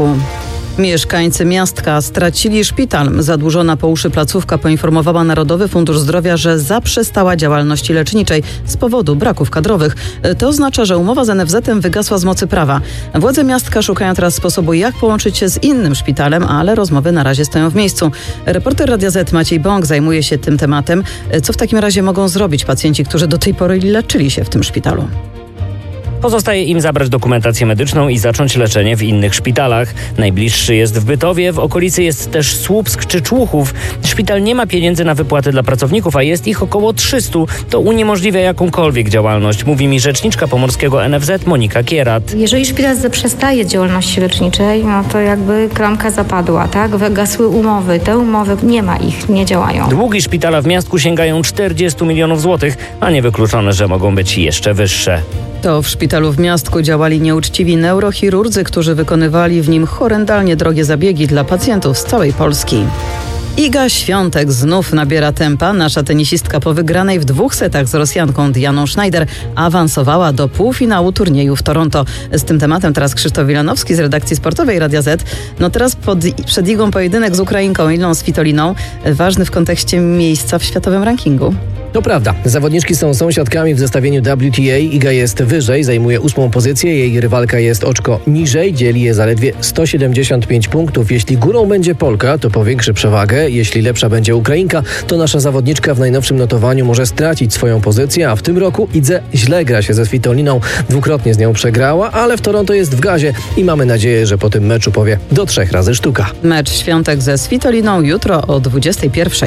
Mieszkańcy Miastka stracili szpital. Zadłużona po uszy placówka poinformowała Narodowy Fundusz Zdrowia, że zaprzestała działalności leczniczej z powodu braków kadrowych. To oznacza, że umowa z NFZ-em wygasła z mocy prawa. Władze Miastka szukają teraz sposobu, jak połączyć się z innym szpitalem, ale rozmowy na razie stoją w miejscu. Reporter Radia Z Maciej Bąk zajmuje się tym tematem. Co w takim razie mogą zrobić pacjenci, którzy do tej pory leczyli się w tym szpitalu? Pozostaje im zabrać dokumentację medyczną i zacząć leczenie w innych szpitalach. Najbliższy jest w Bytowie, w okolicy jest też Słupsk czy Człuchów. Szpital nie ma pieniędzy na wypłaty dla pracowników, a jest ich około 300. To uniemożliwia jakąkolwiek działalność, mówi mi rzeczniczka pomorskiego NFZ Monika Kierat. Jeżeli szpital zaprzestaje działalności leczniczej, no to jakby klamka zapadła, tak? Wygasły umowy. Te umowy nie ma ich, nie działają. Długi szpitala w Miastku sięgają 40 milionów złotych, a niewykluczone, że mogą być jeszcze wyższe. To w szpitalu w Miastku działali nieuczciwi neurochirurdzy, którzy wykonywali w nim horrendalnie drogie zabiegi dla pacjentów z całej Polski. Iga Świątek znów nabiera tempa. Nasza tenisistka po wygranej w 2 setach z Rosjanką Dianą Schneider awansowała do półfinału turnieju w Toronto. Z tym tematem teraz Krzysztof Wilanowski z redakcji sportowej Radia Z. No teraz przed Igą pojedynek z Ukrainką Ilną Svitoliną, ważny w kontekście miejsca w światowym rankingu. To prawda. Zawodniczki są sąsiadkami w zestawieniu WTA. Iga jest wyżej, zajmuje 8. pozycję. Jej rywalka jest oczko niżej, dzieli je zaledwie 175 punktów. Jeśli górą będzie Polka, to powiększy przewagę. Jeśli lepsza będzie Ukrainka, to nasza zawodniczka w najnowszym notowaniu może stracić swoją pozycję, a w tym roku Idze źle gra się ze Svitoliną. 2-krotnie z nią przegrała, ale w Toronto jest w gazie i mamy nadzieję, że po tym meczu powie do 3 razy sztuka. Mecz Świątek ze Svitoliną jutro o 21:00.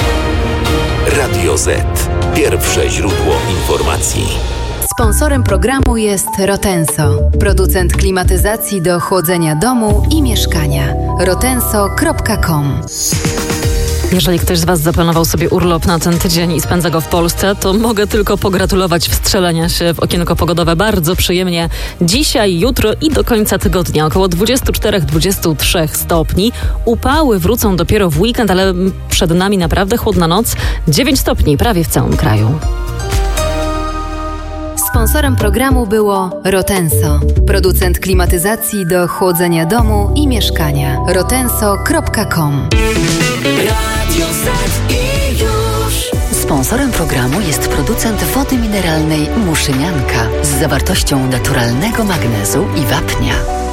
Radio Z. Pierwsze źródło informacji. Sponsorem programu jest Rotenso, producent klimatyzacji do chłodzenia domu i mieszkania. rotenso.com. Jeżeli ktoś z Was zaplanował sobie urlop na ten tydzień i spędza go w Polsce, to mogę tylko pogratulować wstrzelenia się w okienko pogodowe. Bardzo przyjemnie dzisiaj, jutro i do końca tygodnia. Około 24-23 stopni. Upały wrócą dopiero w weekend, ale przed nami naprawdę chłodna noc. 9 stopni prawie w całym kraju. Sponsorem programu było Rotenso, producent klimatyzacji do chłodzenia domu i mieszkania. rotenso.com. Sponsorem programu jest producent wody mineralnej Muszynianka z zawartością naturalnego magnezu i wapnia.